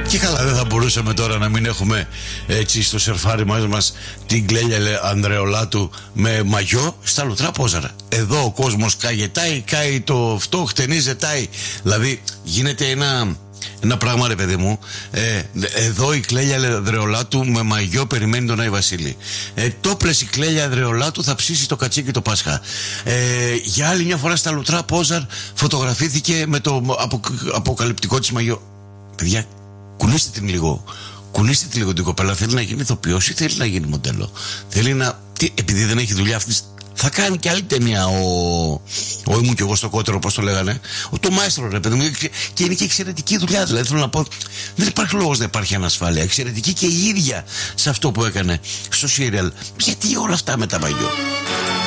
Και καλά, δεν θα μπορούσαμε τώρα να μην έχουμε έτσι στο σερφάρι μας την Κλέλια Ανδρεολάτου με μαγιό στα Λουτρά Πόζαρα. Εδώ ο κόσμος καgetάει, κάει το αυτό, χτενίζετάει. Δηλαδή γίνεται ένα πράγμα, ρε παιδί μου. Εδώ η Κλέλια Ανδρεολάτου με μαγιό περιμένει τον Άι Βασίλη. Τόπλες η Κλέλια Ανδρεολάτου θα ψήσει το κατσίκι το Πάσχα. Για άλλη μια φορά στα Λουτρά Πόζαρ φωτογραφήθηκε με το αποκαλυπτικό της μαγιό. Παιδιά, κουνήστε την λίγο. Κουνήστε την λίγο την κοπέλα. Θέλει να γίνει ηθοποιός ή θέλει να γίνει μοντέλο? Θέλει να. Επειδή δεν έχει δουλειά αυτή. Θα κάνει και άλλη ταινία ο Ήμουν κι εγώ στο κότερο, πώς το λέγανε. Το Μάιστρο, ρε παιδί μου. Και είναι και εξαιρετική δουλειά. Δηλαδή θέλω να πω, δεν υπάρχει λόγος να υπάρχει ανασφάλεια. Εξαιρετική και η ίδια σε αυτό που έκανε στο σύριαλ. Γιατί όλα αυτά με τα μαγιό.